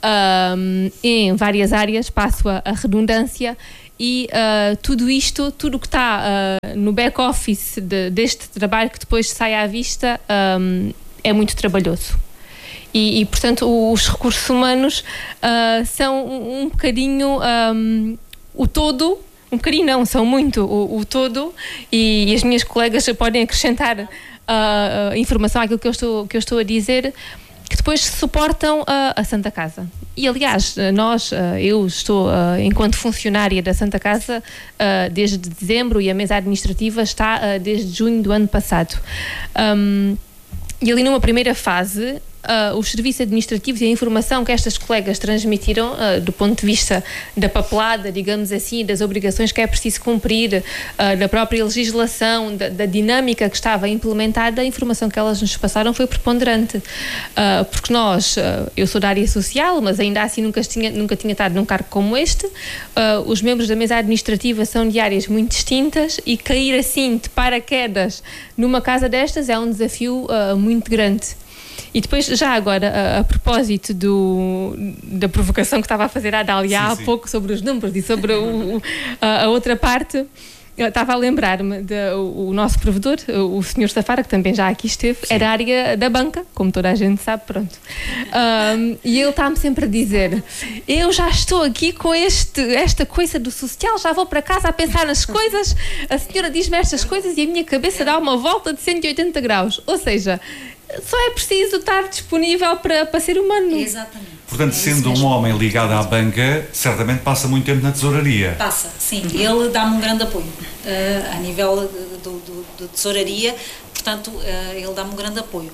um, em várias áreas, passo a, a redundância, e uh, tudo isto, tudo que está uh, no back-office de, deste trabalho que depois sai à vista, um, é muito trabalhoso. E, e portanto, os recursos humanos uh, são um, um bocadinho um, o todo. Um bocadinho não, são muito o, o todo, e, e as minhas colegas podem acrescentar uh, uh, informação àquilo que eu, estou, que eu estou a dizer, que depois suportam uh, a Santa Casa. E aliás, nós, uh, eu estou uh, enquanto funcionária da Santa Casa uh, desde dezembro, e a mesa administrativa está uh, desde junho do ano passado. Um, e ali numa primeira fase, Uh, os serviços administrativos e a informação que estas colegas transmitiram uh, do ponto de vista da papelada, digamos assim, das obrigações que é preciso cumprir, uh, da própria legislação, da, da dinâmica que estava implementada, a informação que elas nos passaram foi preponderante. Uh, porque nós, uh, eu sou da área social, mas ainda assim nunca tinha, nunca tinha estado num cargo como este, uh, os membros da mesa administrativa são de áreas muito distintas, e cair assim de paraquedas numa casa destas é um desafio uh, muito grande. E depois, já agora, a, a propósito do, da provocação que estava a fazer a Dália há pouco sobre os números e sobre o, o, a, a outra parte, eu estava a lembrar-me do nosso provedor, o senhor Safara, que também já aqui esteve, sim, era a área da banca, como toda a gente sabe, pronto. Um, e ele está-me sempre a dizer, eu já estou aqui com este, esta coisa do social, já vou para casa a pensar nas coisas, a senhora diz-me estas coisas e a minha cabeça dá uma volta de cento e oitenta graus. Ou seja, só é preciso estar disponível para, para ser humano. Exatamente. Portanto, é sendo um homem ligado à banca, certamente passa muito tempo na tesouraria. Passa, sim. Ele dá-me um grande apoio uh, a nível de tesouraria, portanto, uh, ele dá-me um grande apoio.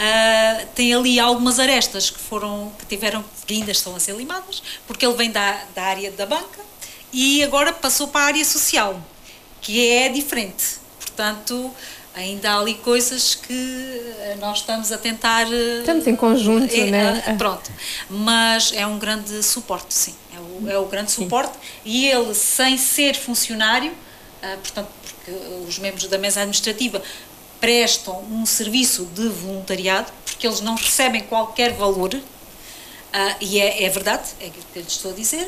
Uh, tem ali algumas arestas que foram, que tiveram, que ainda estão a ser limadas, porque ele vem da, da área da banca e agora passou para a área social, que é diferente. Portanto, ainda há ali coisas que nós estamos a tentar... Estamos em conjunto, é, né? Pronto. Mas é um grande suporte, sim. É o, é o grande suporte. Sim. E ele, sem ser funcionário, uh, portanto, porque os membros da mesa administrativa prestam um serviço de voluntariado, porque eles não recebem qualquer valor, uh, e é, é verdade, é aquilo que eu lhes estou a dizer.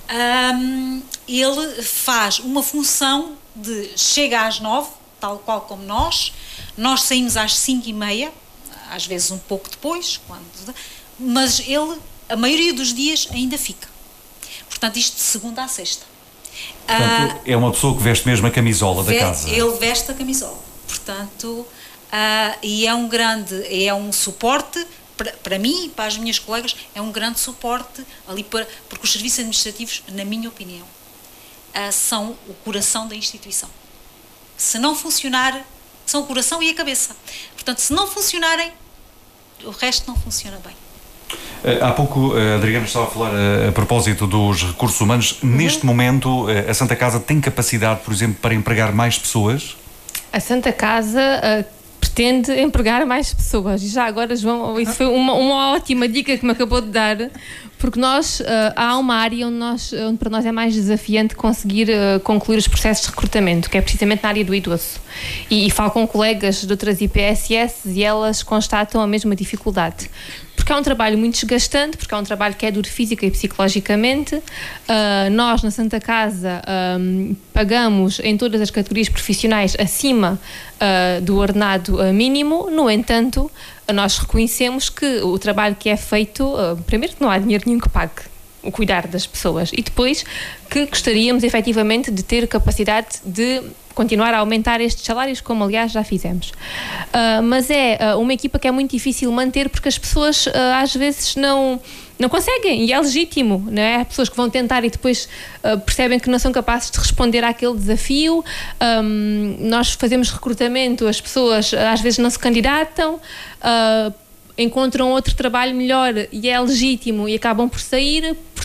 Um, ele faz uma função de chega às nove, tal qual como nós, nós saímos às cinco e meia, às vezes um pouco depois, quando, mas ele, a maioria dos dias, ainda fica. Portanto, isto de segunda a sexta. Portanto, uh, é uma pessoa que veste mesmo a camisola ve- da casa. Ele veste a camisola. Portanto, uh, e é um grande, é um suporte, para, para mim e para as minhas colegas, é um grande suporte ali para, porque os serviços administrativos, na minha opinião, uh, são o coração da instituição. Se não funcionar, são o coração e a cabeça. Portanto, se não funcionarem, o resto não funciona bem. Há pouco a Adriana estava a falar a, a propósito dos recursos humanos. Uhum. Neste momento, a Santa Casa tem capacidade, por exemplo, para empregar mais pessoas? A Santa Casa uh, pretende empregar mais pessoas. E já agora, João, isso foi uma, uma ótima dica que me acabou de dar, porque nós, uh, há uma área onde, nós, onde para nós é mais desafiante conseguir uh, concluir os processos de recrutamento, que é precisamente na área do idoso. E, e falo com colegas de outras I P S S e elas constatam a mesma dificuldade. Porque é um trabalho muito desgastante, porque é um trabalho que é duro física e psicologicamente. Uh, nós, na Santa Casa, um, pagamos em todas as categorias profissionais acima uh, do ordenado uh, mínimo. No entanto, nós reconhecemos que o trabalho que é feito, uh, primeiro que não há dinheiro nenhum que pague o cuidar das pessoas, e depois que gostaríamos efetivamente de ter capacidade de continuar a aumentar estes salários, como aliás já fizemos. Uh, mas é uh, uma equipa que é muito difícil manter, porque as pessoas uh, às vezes não, não conseguem, e é legítimo, não é? Há pessoas que vão tentar e depois uh, percebem que não são capazes de responder àquele desafio. Um, nós fazemos recrutamento, as pessoas uh, às vezes não se candidatam, uh, encontram outro trabalho melhor e é legítimo e acabam por sair.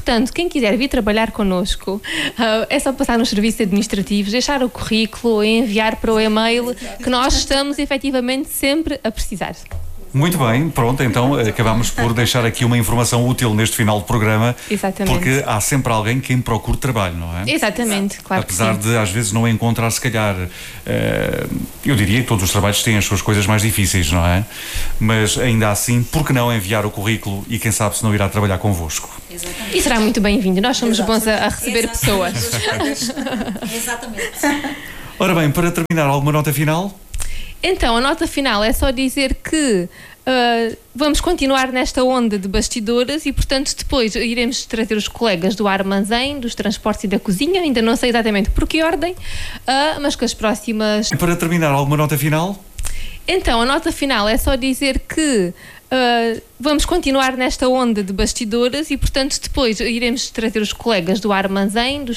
portanto, quem quiser vir trabalhar connosco, uh, é só passar nos serviços administrativos, deixar o currículo e enviar para o e-mail que nós estamos efetivamente sempre a precisar. Muito bem, pronto, então acabamos por deixar aqui uma informação útil neste final do programa. Exatamente. Porque há sempre alguém que procura trabalho, não é? Exatamente, claro. Apesar que sim. de às vezes não encontrar, se calhar, uh, eu diria que todos os trabalhos têm as suas coisas mais difíceis, não é? Mas ainda assim, por que não enviar o currículo e quem sabe se não irá trabalhar convosco? Exatamente. E será muito bem-vindo, nós somos Exato. bons a, a receber Exatamente. pessoas. Exatamente. Ora bem, para terminar, alguma nota final? Então, a nota final é só dizer que uh, vamos continuar nesta onda de bastidoras e, portanto, depois iremos trazer os colegas do armazém, dos transportes e da cozinha, ainda não sei exatamente por que ordem, uh, mas que as próximas... Para terminar, alguma nota final? Então, a nota final é só dizer que Uh, vamos continuar nesta onda de bastidoras e, portanto, depois iremos trazer os colegas do armazém, dos